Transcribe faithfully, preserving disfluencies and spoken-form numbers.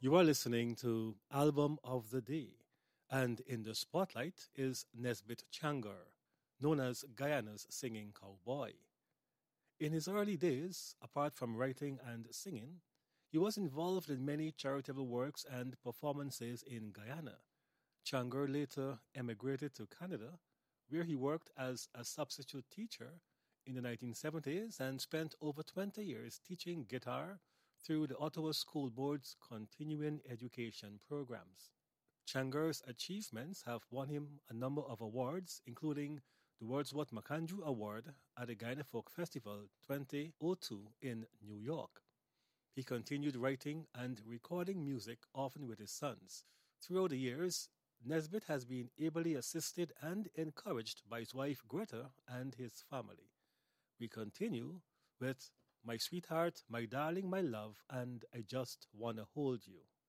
You are listening to Album of the Day, and in the spotlight is Nesbit Changar, known as Guyana's singing cowboy. In his early days, apart from writing and singing, he was involved in many charitable works and performances in Guyana. Changar later emigrated to Canada, where he worked as a substitute teacher in the nineteen seventies and spent over twenty years teaching guitar through the Ottawa School Board's continuing education programs. Changar's achievements have won him a number of awards, including the Wordsworth McAndrew Award at the Guyana Folk Festival twenty oh two in New York. He continued writing and recording music, often with his sons. Throughout the years, Nesbit has been ably assisted and encouraged by his wife Greta and his family. We continue with My Sweetheart, My Darling, My Love, and I Just Wanna Hold You.